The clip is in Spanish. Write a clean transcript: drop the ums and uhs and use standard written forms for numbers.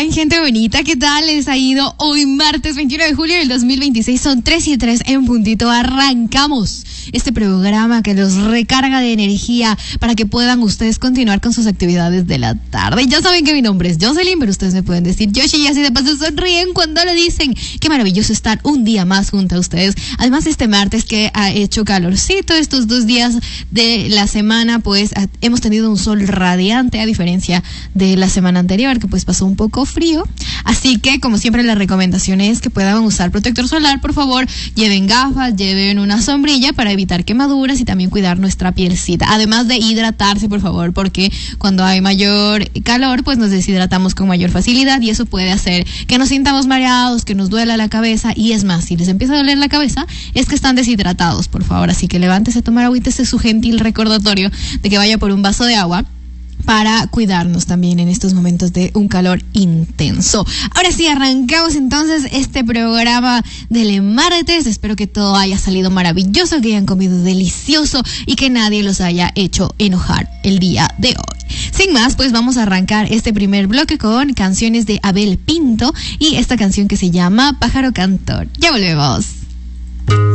están, gente bonita? ¿Qué tal les ha ido hoy martes 21 de julio del 2026? Son 3:03 en puntito. Arrancamos este programa que los recarga de energía para que puedan ustedes continuar con sus actividades de la tarde. Ya saben que mi nombre es Jocelyn, pero ustedes me pueden decir Yoshi y así de paso sonríen cuando lo dicen. Qué maravilloso estar un día más junto a ustedes. Además, este martes que ha hecho calorcito, estos 2 días de la semana, pues hemos tenido un sol radiante a diferencia de la semana anterior, que pues pasó un poco frío. Así que, como siempre, la recomendación es que puedan usar protector solar. Por favor, lleven gafas, lleven una sombrilla para evitar quemaduras y también cuidar nuestra pielcita. Además de hidratarse, por favor, porque cuando hay mayor calor, pues nos deshidratamos con mayor facilidad y eso puede hacer que nos sintamos mareados, que nos duela la cabeza. Y es más, si les empieza a doler la cabeza, es que están deshidratados, por favor. Así que levántese a tomar agüita, ese es su gentil recordatorio de que vaya por un vaso de agua para cuidarnos también en estos momentos de un calor intenso. Ahora sí, arrancamos entonces este programa del martes. Espero que todo haya salido maravilloso, que hayan comido delicioso y que nadie los haya hecho enojar el día de hoy. Sin más, pues vamos a arrancar este primer bloque con canciones de Abel Pinto y esta canción que se llama Pájaro Cantor. Ya volvemos.